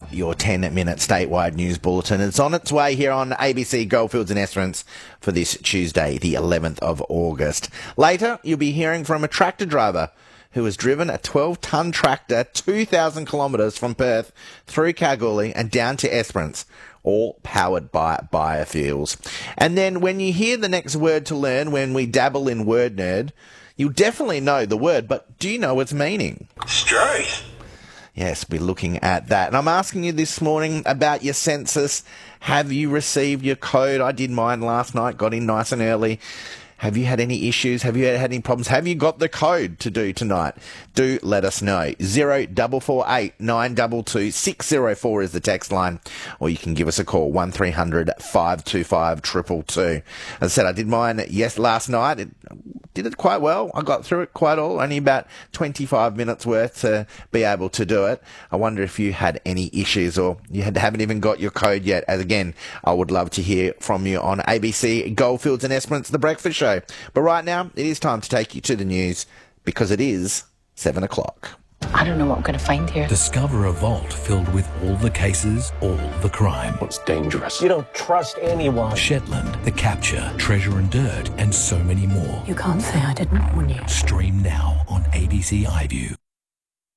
your 10-minute statewide news bulletin. It's on its way here on ABC Goldfields and Esperance for this Tuesday, the 11th of August. Later, you'll be hearing from a tractor driver who has driven a 12-tonne tractor 2,000 kilometres from Perth through Kalgoorlie and down to Esperance, all powered by biofuels. And then when you hear the next word to learn when we dabble in Word Nerd, you'll definitely know the word, but do you know its meaning? Straight. Yes, we're looking at that. And I'm asking you this morning about your census. Have you received your code? I did mine last night, got in nice and early. Have you had any issues? Have you had any problems? Have you got the code to do tonight? Do let us know. 0448 922 604 is the text line. Or you can give us a call, 1300 525 222. As I said, I did mine last night. It did it quite well. I got through it quite all. Only about 25 minutes worth to be able to do it. I wonder if you had any issues or you haven't even got your code yet. As again, I would love to hear from you on ABC Goldfields and Esperance, The Breakfast Show. But right now, it is time to take you to the news because it is 7 o'clock. I don't know what I'm going to find here. Discover a vault filled with all the cases, all the crime. It's dangerous. You don't trust anyone. Shetland, The Capture, Treasure and Dirt, and so many more. You can't say I didn't warn you. Stream now on ABC iView.